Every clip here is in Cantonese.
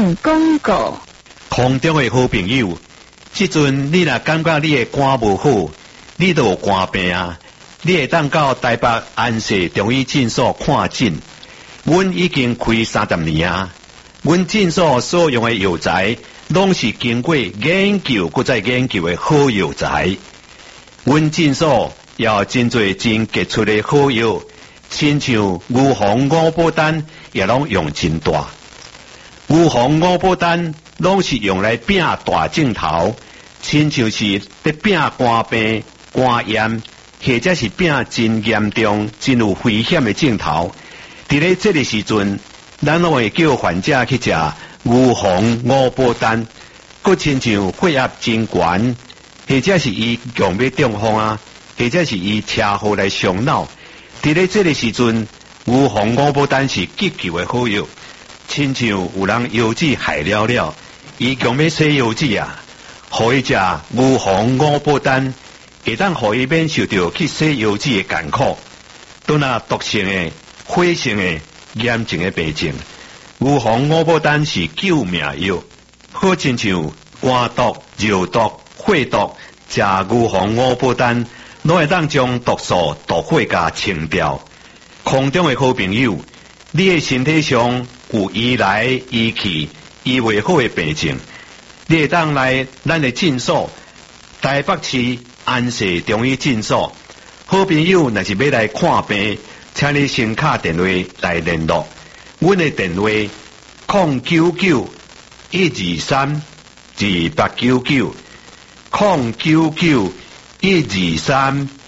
性广告。 空中的好朋友，即阵你若感觉你的肝无好，你都有肝病啊，你会当到台北安社中医诊所看诊。阮已经开30年啊，阮诊所所用的药材，拢是经过研究搁再研究的好药材。阮诊所也有真侪真杰出的好药，亲像牛黄五宝丹也拢用真大。牛黄五宝丹拢是用来拼大镜头，亲像是在拼肝病、肝炎，或者是拼真严重、真有危险的镜头。伫咧这个时阵，咱拢会叫患者去食牛黄五宝丹，佮亲像血压真悬，或者是伊强要中风啊，或者是伊车祸来伤脑。伫咧这个时阵，牛黄五宝丹是急救的好药。亲像有人腰子害了了，伊强要洗腰子啊，互伊食牛黄五宝丹，会当互伊免受到去洗腰子的艰苦。都那毒性的、火性的、严重的病症，牛黄五宝丹是救命药。好亲像肝毒、肉毒、血毒，食牛黄五宝丹，拢会当将毒素、毒火甲清掉。空中的好朋友，你的身体上有医来医去医未好的病症，你会当来咱的诊所，台北市安社中医诊所。好朋友若是要来看病，请你先打电话来联络。阮的电话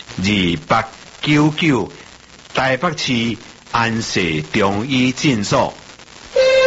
099-123-2899，099-123-2899，台北市安社中医诊所。